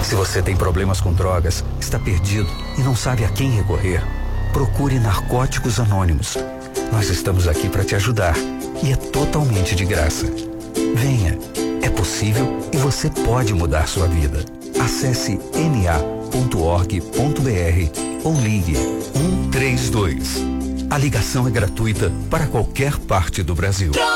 Se você tem problemas com drogas, está perdido e não sabe a quem recorrer, procure Narcóticos Anônimos. Nós estamos aqui para te ajudar e é totalmente de graça. Venha, é possível e você pode mudar sua vida. Acesse na.org.br ou ligue 132. A ligação é gratuita para qualquer parte do Brasil.